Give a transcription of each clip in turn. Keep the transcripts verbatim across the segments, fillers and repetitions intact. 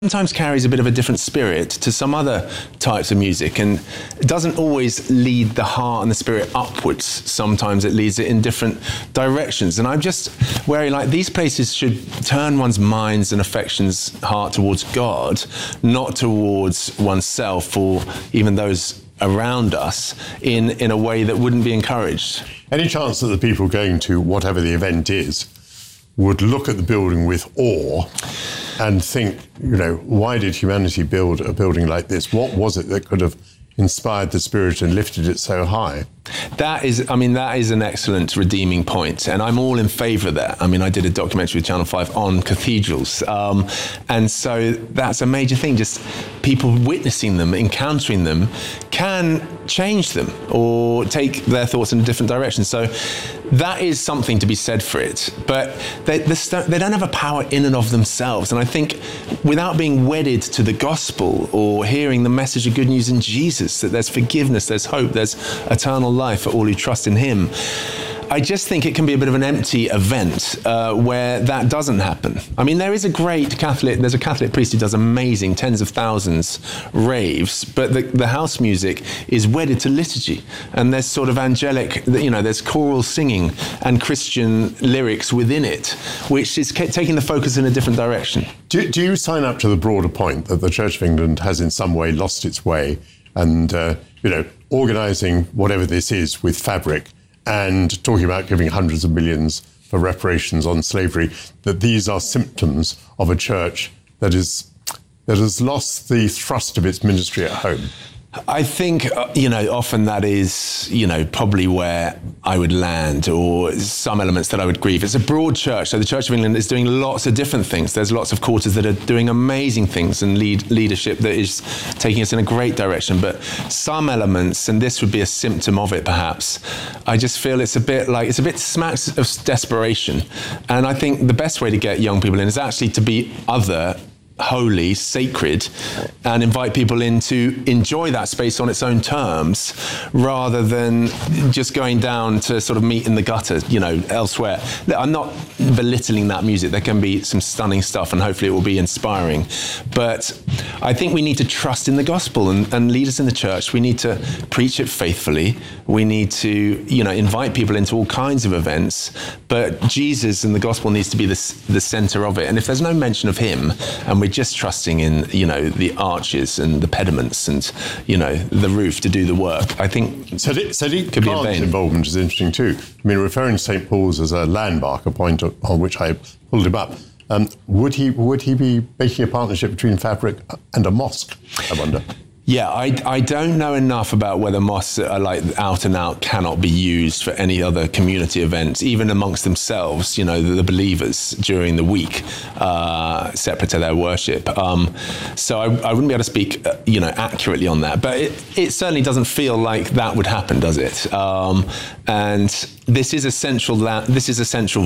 sometimes carries a bit of a different spirit to some other types of music, and it doesn't always lead the heart and the spirit upwards. Sometimes it leads it in different directions. And I'm just wary, like, these places should turn one's minds and affections, heart towards God, not towards oneself or even those around us in, in a way that wouldn't be encouraged. Any chance that the people going to whatever the event is would look at the building with awe and think, you know, why did humanity build a building like this? What was it that could have inspired the spirit and lifted it so high? That is, I mean, that is an excellent redeeming point, and I'm all in favour of that. I mean, I did a documentary with Channel five on cathedrals, um, and so that's a major thing. Just people witnessing them, encountering them, can change them or take their thoughts in a different direction. So that is something to be said for it. But they, they don't have a power in and of themselves. And I think without being wedded to the gospel or hearing the message of good news in Jesus, that there's forgiveness, there's hope, there's eternal life for all who trust in him, I just think it can be a bit of an empty event uh, where that doesn't happen. I mean, there is a great Catholic, there's a Catholic priest who does amazing, tens of thousands raves, but the, the house music is wedded to liturgy. And there's sort of angelic, you know, there's choral singing and Christian lyrics within it, which is taking the focus in a different direction. Do, do you sign up to the broader point that the Church of England has in some way lost its way and, uh, you know, organising whatever this is with fabric and talking about giving hundreds of millions for reparations on slavery, that these are symptoms of a church that is that has lost the thrust of its ministry at home? I think, uh, you know, often that is, you know, probably where I would land, or some elements that I would grieve. It's a broad church, so the Church of England is doing lots of different things. There's lots of quarters that are doing amazing things and lead leadership that is taking us in a great direction. But some elements, and this would be a symptom of it perhaps, I just feel it's a bit like, it's a bit smacks of desperation. And I think the best way to get young people in is actually to be other, holy, sacred, and invite people in to enjoy that space on its own terms, rather than just going down to sort of meet in the gutter, you know, elsewhere. I'm not belittling that music. There can be some stunning stuff, and hopefully it will be inspiring. But I think we need to trust in the gospel, and, and leaders in the church, we need to preach it faithfully. We need to, you know, invite people into all kinds of events, but Jesus and the gospel needs to be the, the center of it. And if there's no mention of him, and we're just trusting in, you know, the arches and the pediments and, you know, the roof to do the work, I think Sadiq, Sadiq Khan's involvement is interesting too. I mean, referring to Saint Paul's as a landmark, a point on which I pulled him up, um, would he would he be making a partnership between fabric and a mosque, I wonder? Yeah, I, I don't know enough about whether mosques are like out and out cannot be used for any other community events, even amongst themselves, you know, the, the believers during the week, uh, separate to their worship. Um, so I, I wouldn't be able to speak, uh, you know, accurately on that. But it, it certainly doesn't feel like that would happen, does it? Um, and this is a central, la- this is a central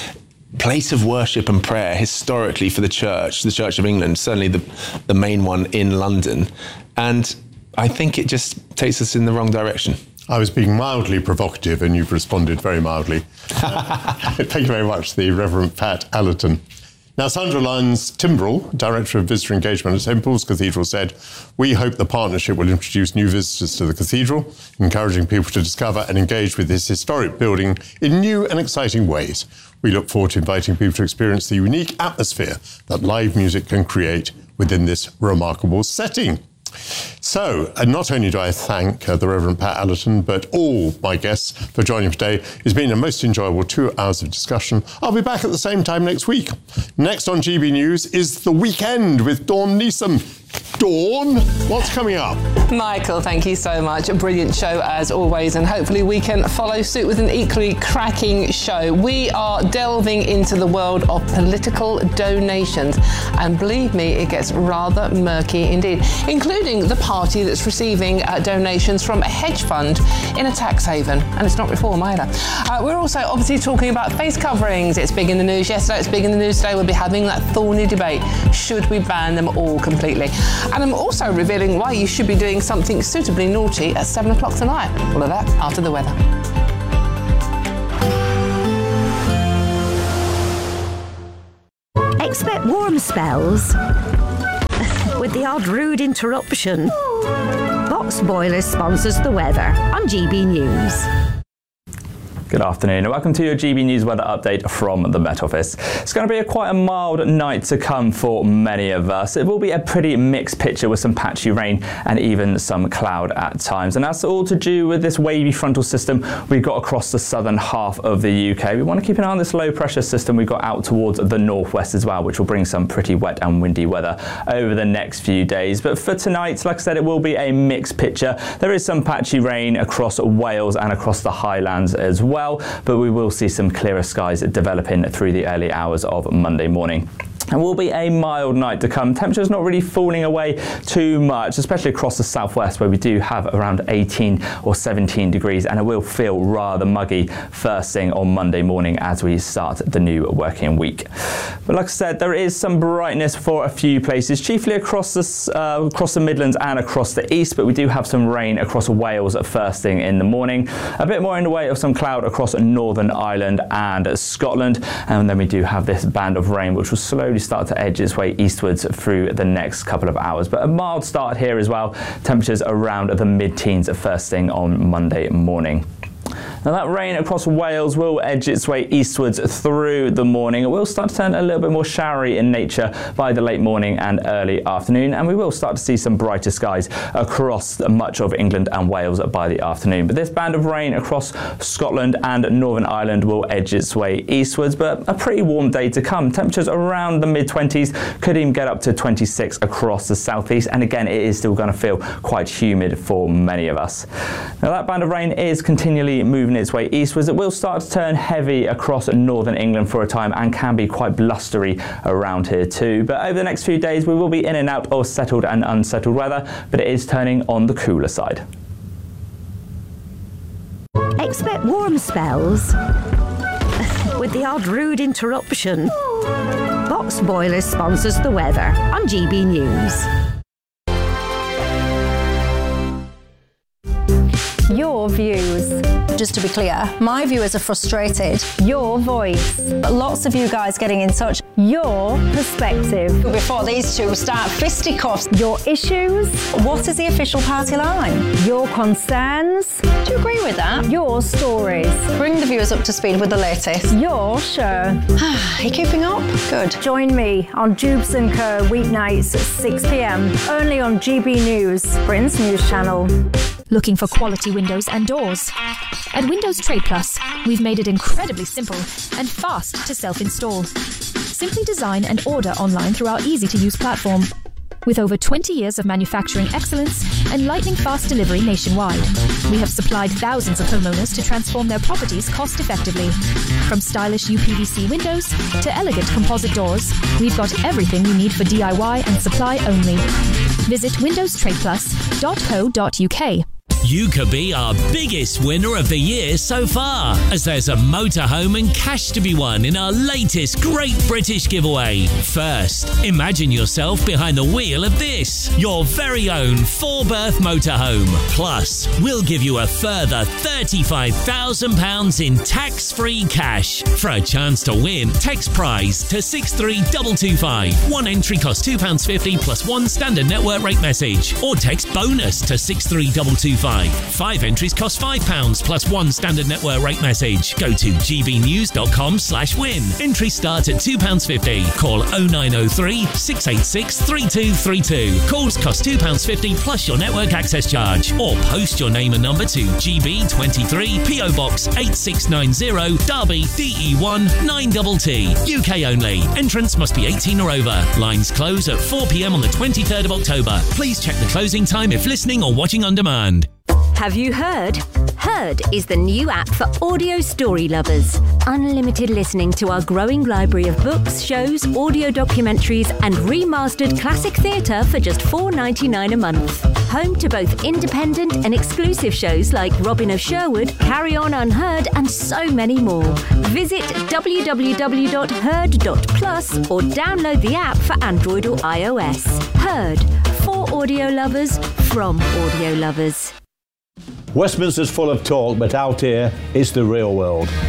place of worship and prayer historically for the church, the Church of England, certainly the, the main one in London. And I think it just takes us in the wrong direction. I was being mildly provocative and you've responded very mildly. Uh, thank you very much, the Reverend Pat Allerton. Now, Sandra Lyons-Timbrell, Director of Visitor Engagement at Saint Paul's Cathedral, said, "We hope the partnership will introduce new visitors to the cathedral, encouraging people to discover and engage with this historic building in new and exciting ways. We look forward to inviting people to experience the unique atmosphere that live music can create within this remarkable setting." So, and not only do I thank uh, the Reverend Pat Allerton, but all my guests for joining today. It's been a most enjoyable two hours of discussion. I'll be back at the same time next week. Next on G B News is The Weekend with Dawn Neeson. Dawn, what's coming up? Michael, thank you so much. A brilliant show as always, and hopefully we can follow suit with an equally cracking show. We are delving into the world of political donations, and believe me, it gets rather murky indeed, including the party that's receiving uh, donations from a hedge fund in a tax haven, and it's not reform either. Uh, we're also obviously talking about face coverings. It's big in the news yesterday, it's big in the news today. We'll be having that thorny debate. Should we ban them all completely? And I'm also revealing why you should be doing something suitably naughty at seven o'clock tonight. All of that after the weather. Expect warm spells the odd rude interruption. Box Boilers sponsors the weather on G B News. Good afternoon and welcome to your G B News weather update from the Met Office. It's going to be a quite a mild night to come for many of us. It will be a pretty mixed picture with some patchy rain and even some cloud at times. And that's all to do with this wavy frontal system we've got across the southern half of the U K. We want to keep an eye on this low pressure system we've got out towards the northwest as well, which will bring some pretty wet and windy weather over the next few days. But for tonight, like I said, it will be a mixed picture. There is some patchy rain across Wales and across the Highlands as well. Well, but we will see some clearer skies developing through the early hours of Monday morning. It will be a mild night to come. Temperatures not really falling away too much, especially across the southwest where we do have around eighteen or seventeen degrees, and it will feel rather muggy first thing on Monday morning as we start the new working week. But like I said, there is some brightness for a few places, chiefly across the, uh, across the Midlands and across the east, but we do have some rain across Wales at first thing in the morning. A bit more in the way of some cloud across Northern Ireland and Scotland, and then we do have this band of rain which will slowly start to edge its way eastwards through the next couple of hours. But a mild start here as well. Temperatures around the mid-teens at first thing on Monday morning. Now that rain across Wales will edge its way eastwards through the morning. It will start to turn a little bit more showery in nature by the late morning and early afternoon, and we will start to see some brighter skies across much of England and Wales by the afternoon. But this band of rain across Scotland and Northern Ireland will edge its way eastwards, but a pretty warm day to come. Temperatures around the mid twenties, could even get up to twenty-six across the southeast, and again it is still going to feel quite humid for many of us. Now that band of rain is continually moving its way eastwards. It will start to turn heavy across northern England for a time and can be quite blustery around here too. But over the next few days we will be in and out of settled and unsettled weather, but it is turning on the cooler side. Expect warm spells with the odd rude interruption. Box Boilers sponsors the weather on G B News. Your views. Just to be clear, my viewers are frustrated. Your voice. Lots of you guys getting in touch. Your perspective. Before these two start fisticuffs. Your issues. What is the official party line? Your concerns. Do you agree with that? Your stories. Bring the viewers up to speed with the latest. Your show. Are you keeping up? Good. Join me on Jubes and Co weeknights at six p m only on G B News, Britain's news channel. Looking for quality windows and doors? At Windows Trade Plus, we've made it incredibly simple and fast to self-install. Simply design and order online through our easy-to-use platform. With over twenty years of manufacturing excellence and lightning-fast delivery nationwide, we have supplied thousands of homeowners to transform their properties cost-effectively. From stylish U P V C windows to elegant composite doors, we've got everything you need for D I Y and supply only. Visit windows trade plus dot co dot u k. You could be our biggest winner of the year so far, as there's a motorhome and cash to be won in our latest Great British Giveaway. First, imagine yourself behind the wheel of this, your very own four-berth motorhome. Plus, we'll give you a further thirty-five thousand pounds in tax-free cash. For a chance to win, text prize to six three two two five. One entry costs two pounds fifty plus one standard network rate message, or text bonus to six three two two five. Five entries cost five pounds plus one standard network rate message. Go to g b news dot com slash win. Entries start at two pounds fifty. Call oh nine oh three, six eight six, three two three two. Calls cost two pounds fifty plus your network access charge. Or post your name and number to G B twenty-three, P O Box eight six nine zero, Derby, D E one nine T T. U K only. Entrance must be eighteen or over. Lines close at four p m on the twenty-third of October. Please check the closing time if listening or watching on demand. Have you heard? Heard is the new app for audio story lovers. Unlimited listening to our growing library of books, shows, audio documentaries and remastered classic theatre for just four pounds ninety-nine a month. Home to both independent and exclusive shows like Robin of Sherwood, Carry On Unheard and so many more. Visit w w w dot heard dot plus or download the app for Android or iOS. Heard, for audio lovers, from audio lovers. Westminster's full of talk, but out here, it's the real world.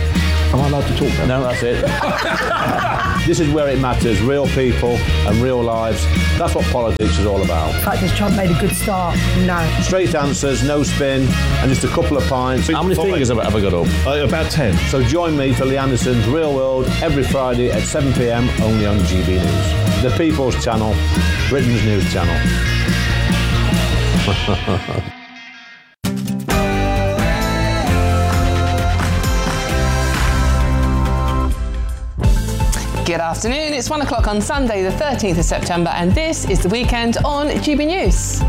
Am I allowed to talk now? No, that's it. This is where it matters, real people and real lives. That's what politics is all about. In fact, has Trump made a good start? No. Straight answers, no spin, and just a couple of pints. How many fingers have I ever got up? Uh, about ten. So join me for Lee Anderson's Real World every Friday at seven p m only on G B News. The People's Channel, Britain's news channel. Good afternoon, it's one o'clock on Sunday the thirteenth of September and this is The Weekend on G B News.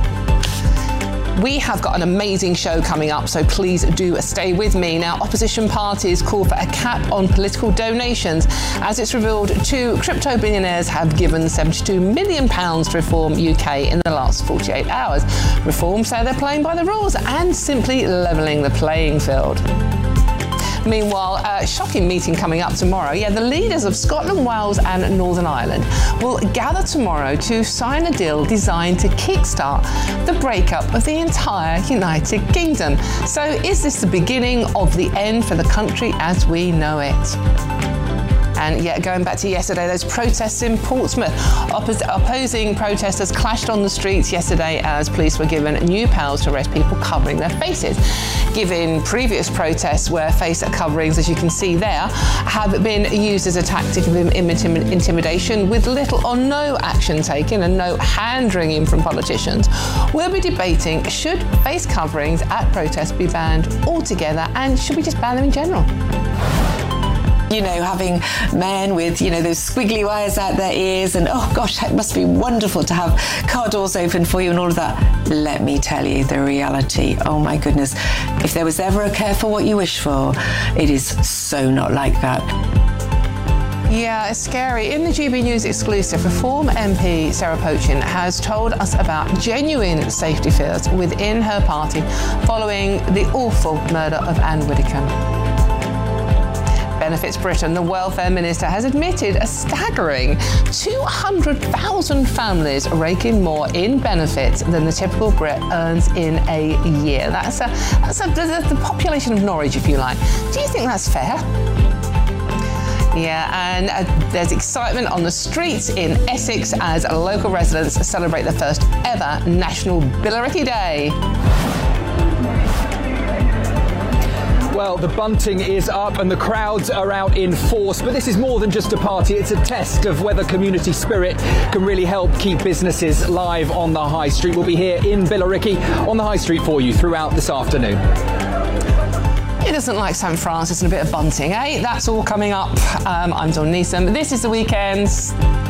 We have got an amazing show coming up, so please do stay with me. Now, opposition parties call for a cap on political donations as it's revealed two crypto billionaires have given seventy-two million pounds to Reform U K in the last forty-eight hours. Reform say they're playing by the rules and simply levelling the playing field. Meanwhile, a shocking meeting coming up tomorrow. Yeah, the leaders of Scotland, Wales and Northern Ireland will gather tomorrow to sign a deal designed to kickstart the breakup of the entire United Kingdom. So is this the beginning of the end for the country as we know it? And yet, going back to yesterday, those protests in Portsmouth. Oppos- opposing protesters clashed on the streets yesterday as police were given new powers to arrest people covering their faces. Given previous protests where face coverings, as you can see there, have been used as a tactic of intim- intimidation with little or no action taken and no hand-wringing from politicians, we'll be debating should face coverings at protests be banned altogether and should we just ban them in general? You know, having men with, you know, those squiggly wires out their ears and, oh gosh, it must be wonderful to have car doors open for you and all of that. Let me tell you the reality. Oh my goodness. If there was ever a careful what you wish for, it is so not like that. Yeah, it's scary. In the G B News exclusive, Reform M P Sarah Pochin has told us about genuine safety fears within her party following the awful murder of Anne Widdecombe. Benefits Britain, the welfare minister, has admitted a staggering two hundred thousand families rake in more in benefits than the typical Brit earns in a year. That's a, that's a, that's the population of Norwich, if you like. Do you think that's fair? Yeah, and uh, there's excitement on the streets in Essex as local residents celebrate the first ever National Billericay Day. Well, the bunting is up and the crowds are out in force, but this is more than just a party. It's a test of whether community spirit can really help keep businesses live on the High Street. We'll be here in Billericay on the High Street for you throughout this afternoon. It doesn't like Saint Francis and a bit of bunting, eh? That's all coming up. Um, I'm Dawn Neeson. This is The Weekend.